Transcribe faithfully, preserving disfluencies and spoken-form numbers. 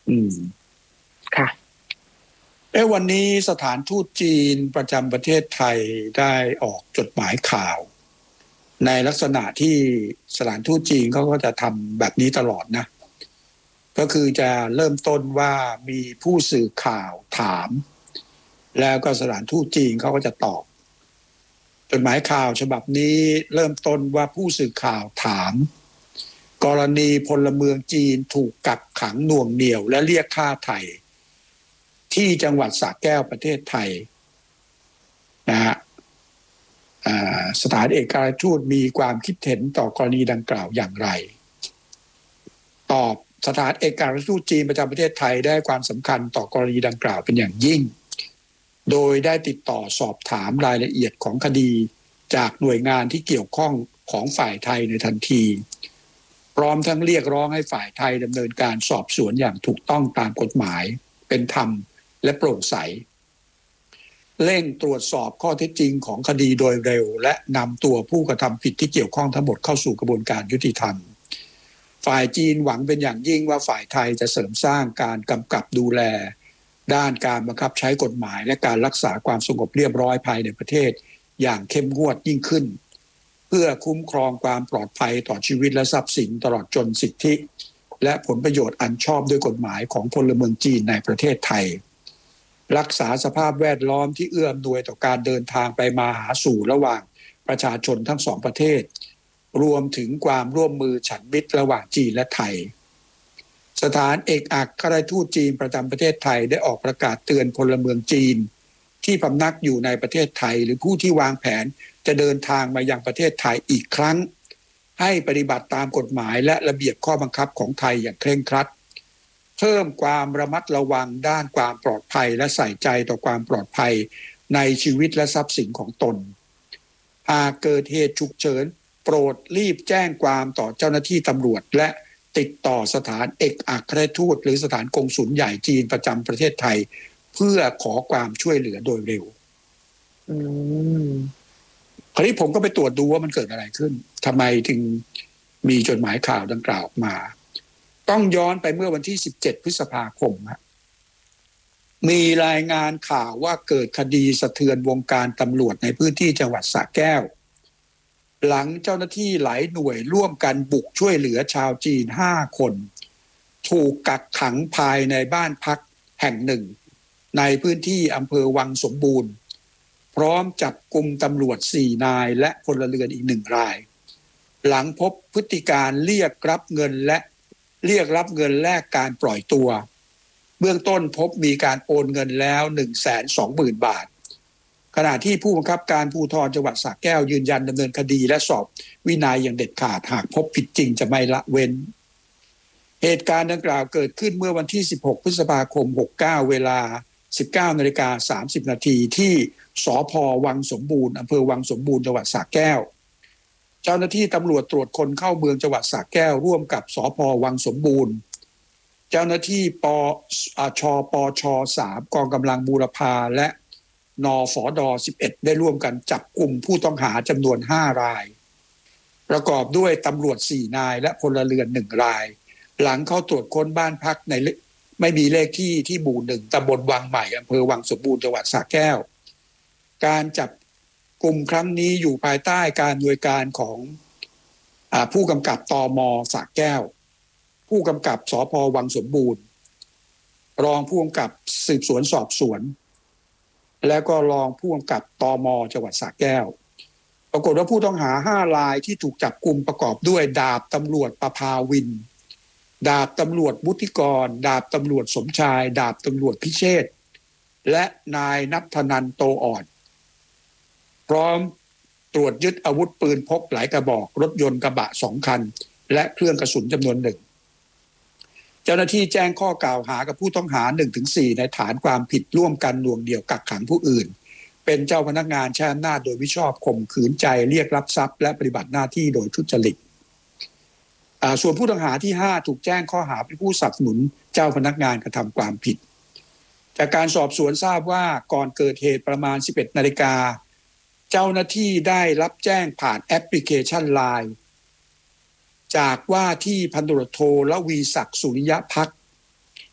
อืมค่ะเอ้วันนี้สถานทูตจีนประจำประเทศไทยได้ออกจดหมายข่าวในลักษณะที่สถานทูตจีนเขาก็จะทำแบบนี้ตลอดนะก็คือจะเริ่มต้นว่ามีผู้สื่อข่าวถามแล้วก็สถานทูตจีนเขาก็จะตอบจดหมายข่าวฉบับนี้เริ่มต้นว่าผู้สื่อข่าวถามกรณีพลเมืองจีนถูกกักขังหน่วงเหนี่ยวและเรียกค่าไถ่ที่จังหวัดสระแก้วประเทศไทยนะฮะสถานเอกอัครราชทูตมีความคิดเห็นต่อกรณีดังกล่าวอย่างไรตอบสถานเอกอัครราชทูตจีนประจำประเทศไทยได้ความสำคัญต่อกรณีดังกล่าวเป็นอย่างยิ่งโดยได้ติดต่อสอบถามรายละเอียดของคดีจากหน่วยงานที่เกี่ยวข้องของฝ่ายไทยในทันทีพร้อมทั้งเรียกร้องให้ฝ่ายไทยดำเนินการสอบสวนอย่างถูกต้องตามกฎหมายเป็นธรรมและโปร่งใสเร่งตรวจสอบข้อเท็จจริงของคดีโดยเร็วและนำตัวผู้กระทำผิดที่เกี่ยวข้องทั้งหมดเข้าสู่กระบวนการยุติธรรมฝ่ายจีนหวังเป็นอย่างยิ่งว่าฝ่ายไทยจะเสริมสร้างการกำกับดูแลด้านการบังคับใช้กฎหมายและการรักษาความสงบเรียบร้อยภายในประเทศอย่างเข้มงวดยิ่งขึ้นเพื่อคุ้มครองความปลอดภัยต่อชีวิตและทรัพย์สินตลอดจนสิทธิและผลประโยชน์อันชอบด้วยกฎหมายของพลเมืองจีนในประเทศไทยรักษาสภาพแวดล้อมที่เอื้ออำนวยต่อการเดินทางไปมาหาสู่ระหว่างประชาชนทั้งสองประเทศรวมถึงความร่วมมือฉันมิตรระหว่างจีนและไทยสถานเอกอัครราชทูตจีนประจำประเทศไทยได้ออกประกาศเตือนพลเมืองจีนที่พำนักอยู่ในประเทศไทยหรือผู้ที่วางแผนจะเดินทางมายังประเทศไทยอีกครั้งให้ปฏิบัติตามกฎหมายและระเบียบข้อบังคับของไทยอย่างเคร่งครัดเพิ่มความระมัดระวังด้านความปลอดภัยและใส่ใจต่อความปลอดภัยในชีวิตและทรัพย์สินของตนหากเกิดเหตุฉุกเฉินโปรดรีบแจ้งความต่อเจ้าหน้าที่ตำรวจและติดต่อสถานเอกอัครราชทูตหรือสถานกงสุลใหญ่จีนประจำประเทศไทยเพื่อขอความช่วยเหลือโดยเร็วอืมคราวนี้ผมก็ไปตรวจดูว่ามันเกิดอะไรขึ้นทำไมถึงมีจดหมายข่าวดังกล่าวออกมาต้องย้อนไปเมื่อวันที่สิบเจ็ดพฤษภาคมครับมีรายงานข่าวว่าเกิดคดีสะเทือนวงการตำรวจในพื้นที่จังหวัดสระแก้วหลังเจ้าหน้าที่หลายหน่วยร่วมกันบุกช่วยเหลือชาวจีนห้าคนถูกกักขังภายในบ้านพักแห่งหนึ่งในพื้นที่อำเภอวังสมบูรณ์พร้อมจับกุมตำรวจสี่นายและพลเรือนอีกหนึ่งรายหลังพบพฤติการเรียกรับเงินและเรียกรับเงินแลกการปล่อยตัวเบื้องต้นพบมีการโอนเงินแล้ว หนึ่งแสนสองหมื่น บาทขณะที่ผู้บังคับการภูธรจังหวัดสระแก้วยืนยันดำเนินคดีและสอบวินัยอย่างเด็ดขาดหากพบผิดจริงจะไม่ละเว้นเหตุการณ์ดังกล่าวเกิดขึ้นเมื่อวันที่สิบหกพฤษภาคมหกสิบเก้าเวลา สิบเก้านาฬิกาสามสิบนาทีที่สภ.วังสมบูรณ์อำเภอวังสมบูรณ์จังหวัดสระแก้วเจ้าหน้าที่ตำรวจตรวจคนเข้าเมืองจังหวัดสระแก้วร่วมกับสภ.วังสมบูรณ์เจ้าหน้าที่ปชปชสามกองกำลังบูรพาและนฝดสิบเอ็ดได้ร่วมกันจับกุมผู้ต้องหาจำนวนห้ารายประกอบด้วยตำรวจสี่นายและพลเรือนหนึ่งรายหลังเข้าตรวจค้นบ้านพักในไม่มีเลขที่ที่หมู่หนึ่งตำบลวังใหม่อำเภอวังสมบูรณ์จังหวัดสระแก้วการจับกลุ่มครั้งนี้อยู่ภายใต้การอำนวยการของอ่าผู้กำกับตม.สระแก้วผู้กำกับสภ.วังสมบูรณ์รองผู้กำกับสืบสวนสอบสวนแล้วก็รองผู้กำกับตม.จังหวัดสระแก้วปรากฏว่าผู้ต้องหาห้ารายที่ถูกจับกุมประกอบด้วยดาบตำรวจประภาวินดาบตำรวจวุฒิกรดาบตำรวจสมชายดาบตำรวจพิเชษฐ์และนายณัฐนันท์โตอ่อนพร้อมตรวจยึดอาวุธปืนพกหลายกระบอกรถยนต์กระบะสองคันและเครื่องกระสุนจำนวนหนึ่งเจ้าหน้าที่แจ้งข้อกล่าวหากับผู้ต้องหา หนึ่งถึงสี่ ในฐานความผิดร่วมกันหน่วงเหนี่ยวกักขังผู้อื่นเป็นเจ้าพนักงานใช้อำนาจโดยมิชอบข่มขืนใจเรียกรับทรัพย์และปฏิบัติหน้าที่โดยทุจริตส่วนผู้ต้องหาที่ห้าถูกแจ้งข้อหาเป็นผู้สนับสนุนเจ้าพนักงานกระทำความผิดจากการสอบสวนทราบว่าก่อนเกิดเหตุประมาณ สิบเอ็ดนาฬิกาเจ้าหน้าที่ได้รับแจ้งผ่านแอปพลิเคชัน ไลน์ จากว่าที่พันตำรวจโทละวีศักดิ์สุริยภักดิ์